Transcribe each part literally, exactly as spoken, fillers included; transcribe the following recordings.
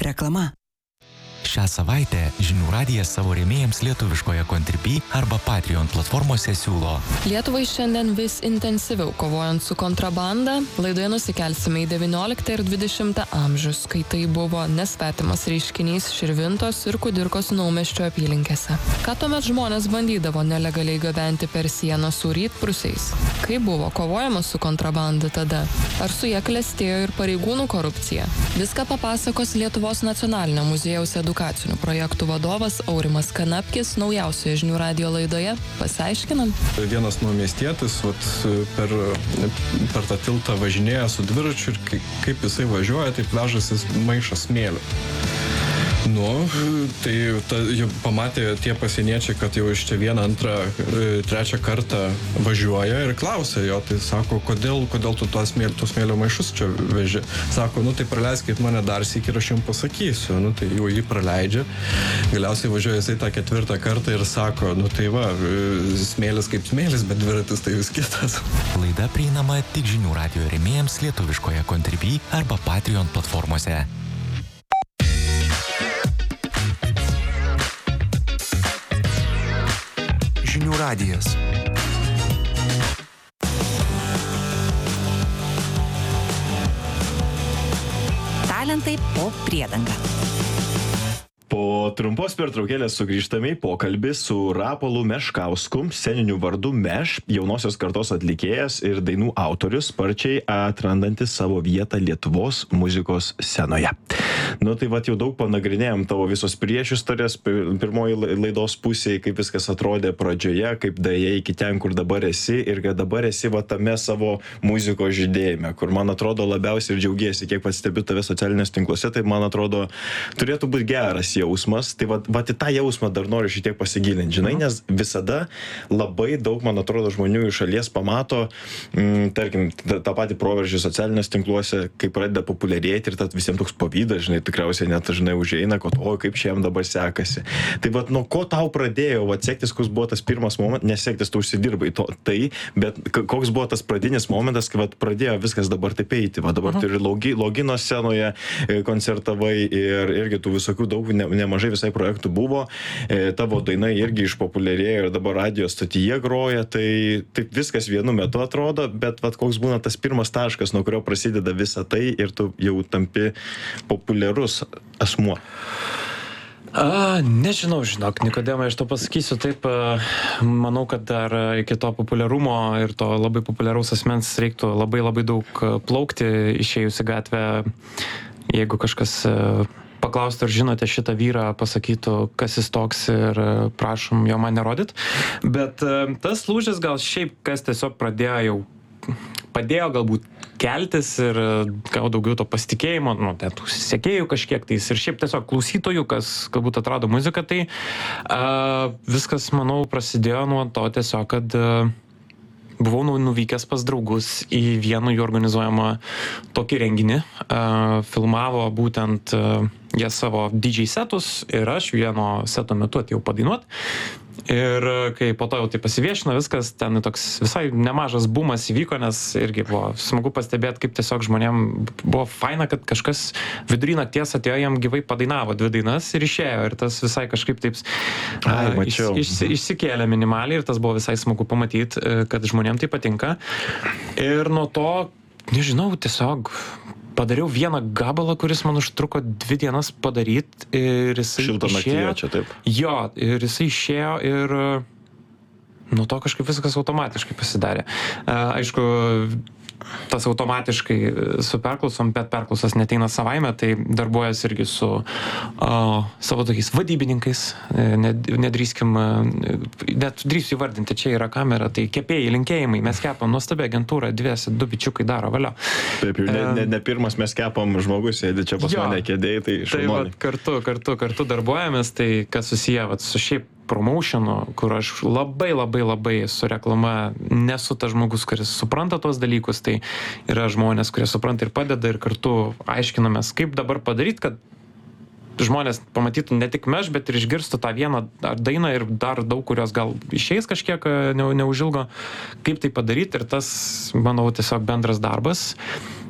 Reklama. Šią savaitę Žinių radijas savo rėmėjams lietuviškoje Contribui arba Patreon platformose siūlo. Lietuvai šiandien vis intensyviau kovojant su kontrabanda, laidoje nusikelsime į devynioliktą ir dvidešimtą amžius, kai tai buvo nesvetimas reiškinys Širvintos ir Kudirkos Naumiesčio apylinkėse. Ką tuomet žmonės bandydavo nelegaliai gabenti per sieną su rytprūsiais? Kaip buvo kovojama su kontrabanda tada? Ar su ja klestėjo ir pareigūnų korupcija? Viską papasakos Lietuvos nacionalinio muziejaus edukacinių projektų vadovas Aurimas Kanapkis naujausioje Žinių radijo laidoje. Pasiaiškinam. Vienas naumiestietis vat, per, per tą tiltą važinėja su dviračiu ir kaip jisai važiuoja, taip vežasi maišą smėlio. Nu, tai ta, jau pamatė tie pasieniečiai, kad jau iš čia vieną, antrą, trečią kartą važiuoja ir klausia jo, tai sako, kodėl, kodėl tu tos smėlio, tos smėlio maišus čia veži? Sako, nu tai praleiskit mane dar sykį ir aš jums pasakysiu. Nu tai jau jį praleidžia. Galiausiai važiuoja jisai tą ketvirtą kartą ir sako, nu tai va, smėlis kaip smėlis, bet dviratis tai vis kitas. Laida prieinama tik Žinių radijo rėmėjams lietuviškoje Contribui arba Patreon platformose. Žinių radijas. Talentai po priedanga. Po trumpos pertraukėlės sugrįžtame į pokalbį su Rapolu Meškausku, sceniniu vardu Meš, jaunosios kartos atlikėjas ir dainų autorius, sparčiai atrandantis savo vietą Lietuvos muzikos scenoje. Nu tai vat jau daug panagrinėjom tavo visos priešistorės, pirmoji laidos pusėje, kaip viskas atrodė pradžioje, kaip daėjai iki ten, kur dabar esi ir kad dabar esi va tame savo muzikos žydėjime, kur man atrodo labiausiai ir džiaugiesi, kiek pats stebiu tave socialinės tinkluose, tai man atrodo turėtų būti geras jausmas, tai va, va į tą jausmą dar noriu šiek tiek pasigilinti, žinai, nes visada labai daug, man atrodo, žmonių iš šalies pamato, mm, tarkim, tą, tą patį proveržį socialinės tinkluose, kai pradeda populiarėti ir tad visiems toks pavydas, žinai, tikriausiai net, žinai, užeina, kad o, kaip čia jam dabar sekasi. Tai va, nuo ko tau pradėjo, va, sektis, koks buvo tas pirmas momentas, nesektis, tu užsidirbai to, tai, bet koks buvo tas pradinis momentas, kai va, pradėjo viskas dabar taip eiti, va, dabar turi logi, logino scenoje, koncertavai ir irgi tų visokių daug, ne, nemažai visai projektų buvo, e, tavo daina irgi išpopuliarėjo ir dabar radio stotyje groja, tai taip viskas vienu metu atrodo, bet vat, koks būna tas pirmas taškas, nuo kurio prasideda visa tai ir tu jau tampi populiarus asmuo. A, nežinau, žinok, Nikodemai, aš to pasakysiu taip, manau, kad dar iki to populiarumo ir to labai populiaraus asmens reiktų labai labai daug plaukti išėjus į gatvę, jeigu kažkas paklaustų, ar žinote šitą vyrą, pasakytų, kas jis toks ir prašom jo man nerodyt. Bet tas lūžis gal šiaip, kas tiesiog pradėjo jau, padėjo galbūt keltis ir gal daugiau to pasitikėjimo, nu, ten tų sekėjų kažkiek tais ir šiaip tiesiog klausytojų, kas galbūt atrado muziką, tai a, viskas, manau, prasidėjo nuo to tiesiog, kad a, buvau nuvykęs pas draugus į vieną jų organizuojamą tokį renginį, a, filmavo būtent a, jie savo D J setus ir aš vieno seto metu atėjau padainuot. Ir kai po to jau tai pasiviešino viskas, ten toks visai nemažas bumas įvyko, nes irgi buvo smagu pastebėti, kaip tiesiog žmonėm buvo faina, kad kažkas vidury nakties atėjo, jam gyvai padainavo dvi dainas ir išėjo. Ir tas visai kažkaip taip Ai, iš, iš, išsikėlė minimaliai ir tas buvo visai smagu pamatyti, kad žmonėm tai patinka. Ir nuo to, nežinau, tiesiog padariau vieną gabalą, kuris man užtruko dvi dienas padaryti ir jisai Šiltą naktyje čia taip. Jo, ir jisai išėjo ir nuo to kažkaip viskas automatiškai pasidarė. Aišku, tas automatiškai su perklausom, bet perklausas neteina savaime, tai darbuojas irgi su o, savo tokiais vadybininkais, nedrįskim, net drįsiu įvardinti, čia yra kamera, tai kepėjai, linkėjimai, mes kepam nuostabią agentūrą, dviesi, du bičiukai daro, valio. Taip, jau ne, ne, ne pirmas mes kepam žmogus, sėdi čia pas jo, mane kėdėjai, tai šaunuoliai. Tai vat, kartu, kartu, kartu darbuojamės, tai kas susiję vat, su šiaip promotionu, kur aš labai labai labai su reklama nesu tas žmogus, kuris supranta tuos dalykus, tai yra žmonės, kurie supranta ir padeda ir kartu aiškinamės, kaip dabar padaryti, kad žmonės pamatytų ne tik Meš, bet ir išgirstų tą vieną dainą ir dar daug, kurios gal išeis kažkiek ne, neužilgo, kaip tai padaryti ir tas, manau, tiesiog bendras darbas.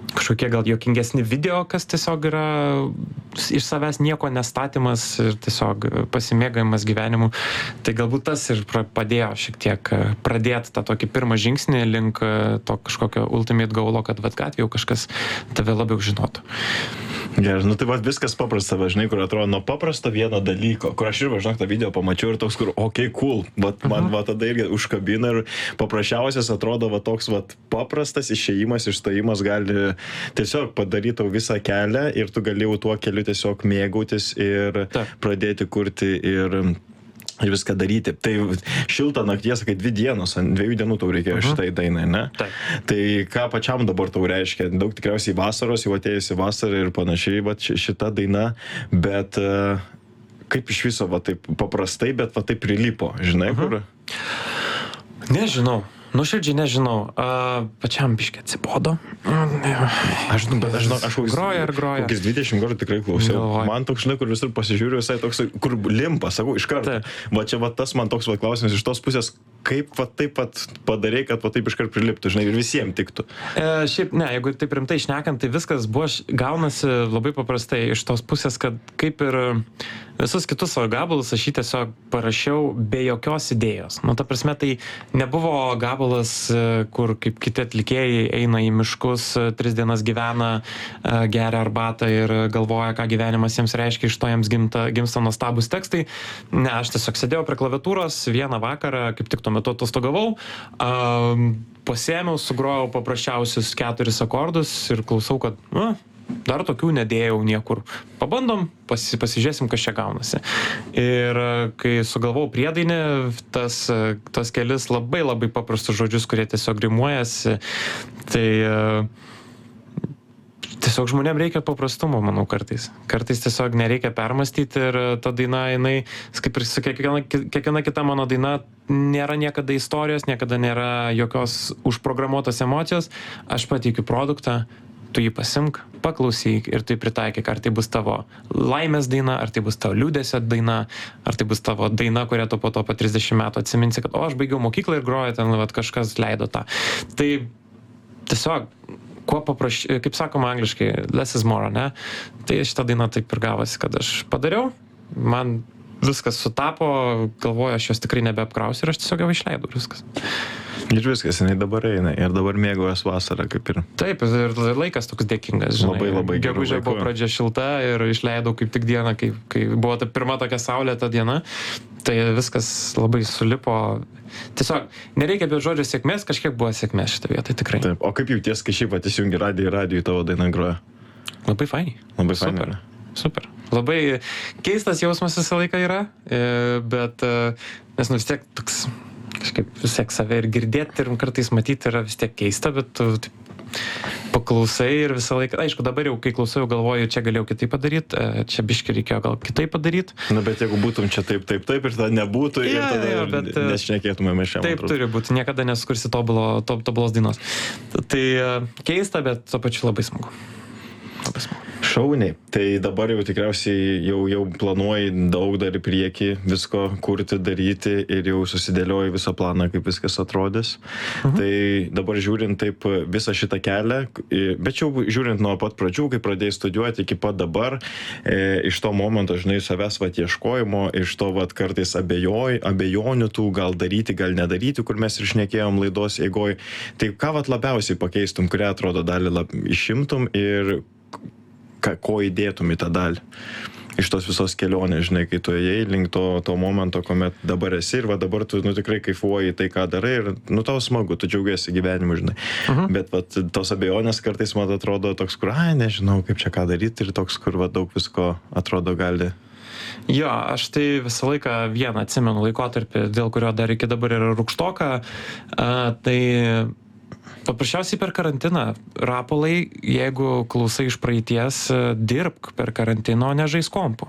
kažkokie gal juokingesni video, kas tiesiog yra iš savęs nieko nestatymas ir tiesiog pasimėgavimas gyvenimu. Tai galbūt tas ir padėjo šiek tiek pradėti tą tokį pirmą žingsnį link to kažkokio ultimate goalo, kad vat gatvėje jau kažkas tave labiau žinotų. Gerai, nu tai va viskas paprasta, va, žinai, kur atrodo nuo paprasto vieno dalyko, kur aš ir važinok tą video pamačiau ir toks, kur, okei, okay, cool, vat, man va tada irgi užkabina ir paprasčiausias atrodo va toks va paprastas išėjimas, išstojimas gali tiesiog padaryti tau visą kelią ir tu gali jau tuo keliu tiesiog mėgautis ir Ta. pradėti kurti ir... ir viską daryti. Tai šiltą nakties, kai dvi dienos, ant dviejų dienų tau reikėjo uh-huh. šitai dainai, ne? Taip. Tai ką pačiam dabar tau reiškia? Daug tikriausiai vasaros, jau atėjusi vasara ir panašiai, va šita daina, bet uh, kaip iš viso, va taip paprastai, bet va taip prilipo, žinai, uh-huh. kur? Nežinau. Nuširdžiai nežinau, uh, pačiam biškį atsibodo. Aš, bet aš žinau, aš kokius, groja ir groja. Kokius dvidešimt kartų tikrai klausiau. Galvoju. Man toks, žinai, kur visur pasižiūriu, visai toks, kur limpa, sakau, iš karto. Va čia va tas man toks va klausimas iš tos pusės, kaip va taip pat padarei, kad va taip iškart priliptų, žinai, ir visiems tiktų. E, šiaip, ne, jeigu taip rimtai šnekant, tai viskas buvo, gaunasi labai paprastai iš tos pusės, kad kaip ir visus kitus savo gabalus aš jį tiesiog parašiau be jokios idėjos. Nu, ta prasme, tai nebuvo gabalas, kur kaip kiti atlikėjai eina į miškus, tris dienas gyvena, geria arbatą ir galvoja, ką gyvenimas jiems reiškia, iš to jiems gimta, gimsta nuostabus tekstai. Ne, aš tiesiog sėdėjau prie klaviatūros vieną vakarą, kaip tik tuo metu atostogavau, pasėmiau, sugrojau paprasčiausius keturis akordus ir klausau, kad na, dar tokių nedėjau niekur. Pabandom, pasi, pasižiūrėsim, kas čia gaunasi. Ir kai sugalvojau priedainį, tas, tas kelis labai labai paprastus žodžius, kurie tiesiog rimuojasi, tai tiesiog žmonėm reikia paprastumo, manau, kartais. Kartais tiesiog nereikia permastyti ir ta daina, jinai, kaip ir su kiekviena, kiekviena kita mano daina, nėra niekada istorijos, niekada nėra jokios užprogramuotos emocijos. Aš pateikiu produktą, tu jį pasimk, paklausyk ir tai pritaikyk, ar tai bus tavo laimės daina, ar tai bus tavo liūdesio daina, ar tai bus tavo daina, kurią tu po to po trisdešimt metų atsiminsi, kad o, aš baigiau mokyklą ir groju, ten vat, kažkas leido tą. Tai tiesiog, kuo paprašy, kaip sakoma angliškai, less is more, ne? Tai šitą dainą taip ir gavosi, kad aš padariau, man viskas sutapo, galvoju, aš jos tikrai nebeapkrausiu ir aš tiesiog jau išleidau viskas. Ir viskas, jinai dabar eina ir dabar mėgaujas vasarą kaip ir. Taip, ir laikas toks dėkingas, žinai. Labai, labai gerų Gegužė buvo pradžia šilta ir išleidau kaip tik dieną, kai, kai buvo ta pirma tokia saulėta diena. Tai viskas labai sulipo. Tiesiog, nereikia be žodžio sėkmės, kažkiek buvo sėkmės šitą vietą, tikrai. Taip, o kaip jauties, kai šiaip atįsijungi radiją ir radijų tavo dainą groja? Labai fainai. Labai Super. fainai. Super. Labai keistas jausmas visą laiką yra, bet nes nu vis tiek toks kažkaip vis tiek save ir girdėti ir kartais matyti yra vis tiek keista, bet tu taip, paklausai ir visą laiką, aišku, dabar jau, kai klausau, galvoju, čia galėjau kitaip padaryti, čia biškį reikėjo gal kitaip padaryti. Na, bet jeigu būtum čia taip, taip, taip ir tada nebūtų ja, ir tada ja, bet, nešnekėtume šiam. Taip turi būti, niekada neskursi tobulo, to, tobulos dainos. Tai keista, bet tuo pačiu labai smagu. Labai smagu. Šauniai. Tai dabar jau tikriausiai jau, jau planuoji daug dar į priekį visko kurti, daryti ir jau susidėlioji visą planą, kaip viskas atrodys. Mhm. Tai dabar žiūrint taip visą šitą kelią, bet jau žiūrint nuo pat pradžių, kai pradėjai studijuoti iki pat dabar, e, iš to momento, žinai, savęs vat ieškojimo, iš to vat kartais abejoj, abejonių tų, gal daryti, gal nedaryti, kur mes ir šnekėjom laidos eigoj. Tai ką vat labiausiai pakeistum, kurią atrodo dalį lab, išimtum ir ko įdėtum į tą dalį. Iš tos visos kelionės, žinai, kai tu ėjai link to, to momento, kuomet dabar esi ir va dabar tu, nu, tikrai kaifuoji tai, ką darai ir, nu, tau smagu, tu džiaugiasi gyvenimu, žinai. Uh-huh. Bet, va, tos abejonės kartais, man atrodo, toks, kur, ai, nežinau, kaip čia ką daryti ir toks, kur, va, daug visko atrodo gali. Jo, aš tai visą laiką vieną atsimenu laikotarpį, dėl kurio dar iki dabar yra rūgštoka, uh, tai paprasčiausiai per karantiną. Rapolai, jeigu klausai iš praeities, dirbk per karantiną, o ne žais kompu.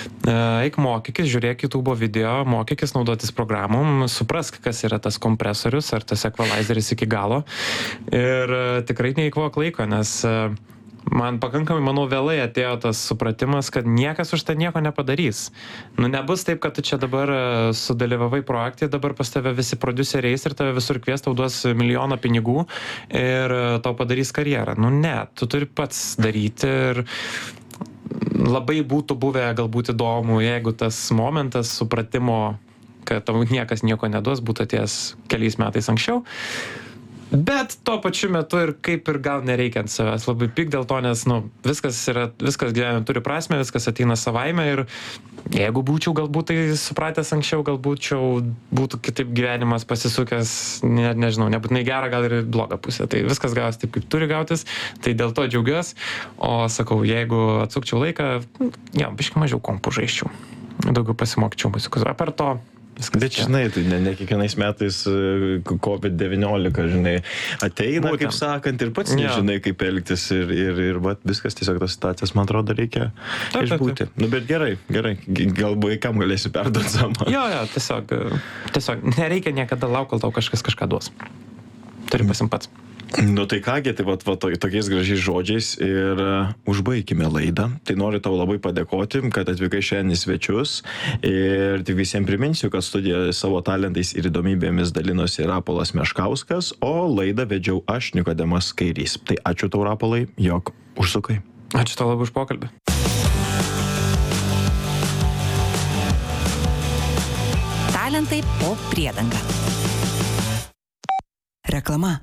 Eik mokykis, žiūrėk YouTube video, mokykis naudotis programom, suprask, kas yra tas kompresorius ar tas equalizeris iki galo. Ir tikrai neįkvok laiko, nes man pakankamai, manau, vėlai atėjo tas supratimas, kad niekas už tai nieko nepadarys. Nu, nebus taip, kad tu čia dabar sudalyvavai projekte, dabar pas tave visi prodiuseriai ir tave visur kvies, tau duos milijoną pinigų ir tau padarys karjerą. Nu, ne, tu turi pats daryti ir labai būtų buvę galbūt įdomu, jeigu tas momentas supratimo, kad tau niekas nieko neduos, būtų atėjęs keliais metais anksčiau. Bet tuo pačiu metu ir kaip ir gal nereikia ant savęs labai pykt dėl to, nes nu, viskas, yra, viskas gyvenime turi prasmę, viskas ateina savaime ir jeigu būčiau galbūt tai supratęs anksčiau, galbūt būtų kitaip gyvenimas pasisukęs, ne, nežinau, nebūtinai gerą, gal ir blogą pusę. Tai viskas gausi taip, kaip turi gautis, tai dėl to džiaugiuosi. O sakau, jeigu atsukčiau laiką, ja, biškai mažiau kompų žaisčiau, daugiau pasimokčiau muzikos. Apar to viskas. Bet žinai, tai ne, ne kiekvienais metais covid devyniolika, žinai, ateina, būtent, kaip sakant, ir pats nežinai, kaip elgtis ir, ir, ir va, viskas tiesiog tos situacijas, man atrodo, reikia ta, išbūti. Ta, ta. Nu, bet gerai, gerai, gal vaikam galėsi perduoti samą. Jo, jo, tiesiog, tiesiog nereikia niekada laukti, kol tau kažkas kažką duos. Turi pasim pats. Nu tai kągi, tai va, va tokiais gražiais žodžiais ir uh, užbaikime laidą. Tai noriu tau labai padėkoti, kad atvykai šiandien į svečius ir tik visiems priminsiu, kad studijoje savo talentais ir įdomybėmis dalinosi Rapolas Meškauskas, o laidą vedžiau aš, Nikodemas Kairys. Tai ačiū tau, Rapolai, jog užsukai. Ačiū tau labai už pokalbį. Talentai po priedanga. Reklama.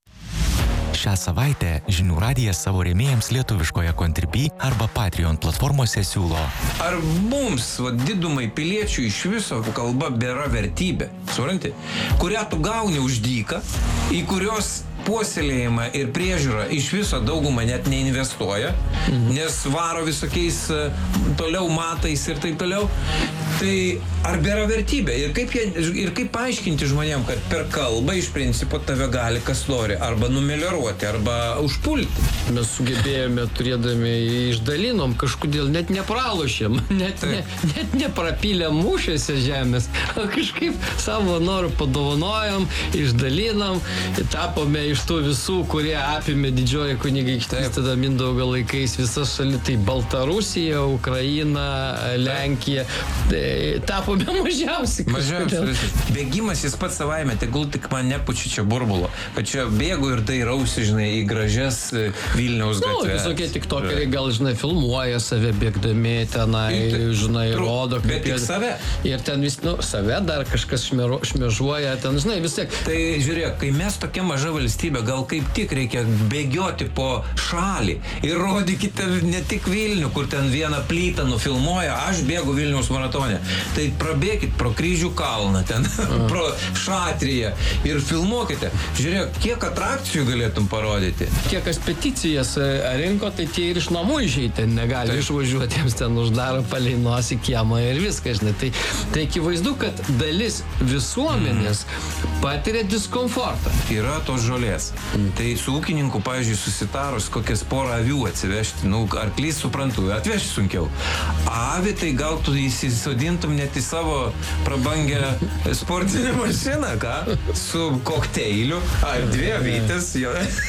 Šią savaitę Žinių radijas savo rėmėjams lietuviškoje Contribui arba Patreon platformose siūlo. Ar mums, va, didumai piliečių iš viso kalba bėra vertybė, supranti, kurią tu gauni už dyką, į kurios puoselėjimą ir priežiūrą iš viso daugumą net neinvestuoja, mhm. nes varo visokiais toliau matais ir taip toliau. Tai ar bėra vertybė? Ir kaip, jie, ir kaip paaiškinti žmonėm, kad per kalbą iš principo tave gali kas nori arba numelioruoti, arba užpulti? Mes sugebėjome, turėdami išdalinom, kažkodėl net nepralošėm, net, ne, net neprapylėm mūšiuose žemės, kažkaip savo norų padovanojom, išdalinom, tapome iš tų visų, kurie apėmė didžioji kunigaikštystė, tada Mindaugo laikais visas šalis, tai Baltarusija, Ukraina, Lenkija, tai tapome mažiausiai. Mažiausiai. Bėgimas jis pats savaime, tegul tik man nepučiu čia burbulo, kad čia bėgu ir dairausi, žinai, į gražias Vilniaus gatves. Nu, visokie tiktokeriai gal, žinai, filmuoja save bėgdami tenai, ir, žinai, tru, rodo, kaip bet tik save. Ir ten vis, nu, save dar kažkas šmero, šmežuoja, ten, žinai, vis tiek. Tai žiūrėk, kai mes tokia maža valstybė, gal kaip tik reikia bėgioti po šalį ir rodykite ne tik Vilnių, kur ten vieną plytą nufilmuoja, aš bėgu Vilniaus maratone. Tai prabėkit pro Kryžių kalną, ten, pro Šatriją ir filmuokite. Žiūrėk, kiek atrakcijų galėtum parodyti. Tie, kas peticijas rinko, tai tie ir iš namų išeiti negali tai išvažiuoti, jiems ten uždaro palei nosį kiemą ir viską, žinai. Tai, tai akivaizdu, kad dalis visuomenės mm. patiria diskomfortą. Yra tos žolės. Mm. Tai su ūkininku, pavyzdžiui, susitarus kokias porą avių atsivežti, nu, arklys suprantu, atvežti sunkiau. Avi, tai gal tu įsisodintum net į savo prabangę sportinę mašiną, ką? Su kokteiliu, ar dvi avytės, jo.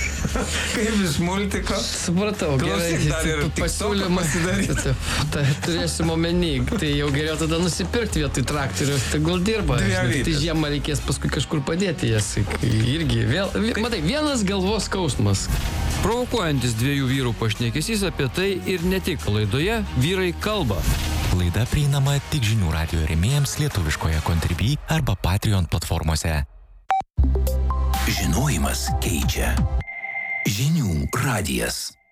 Kaip iš multiko. Supratau, gerai, pasiūlymas tai turėsim omeny, tai jau geriau tada nusipirkti vietoj traktorius, tegul dirba. Tai žiemą reikės paskui kažkur padėti jas. Irgi, vėl, matai, vienas galvos skausmas. Provokuojantis dviejų vyrų pašnekesys apie tai ir ne tik laidoje Vyrai kalba. Laida prieinama tik Žinių radijo rėmėjams lietuviškoje Contribui arba Patreon platformose. Žinojimas keičia. Žinių radijas.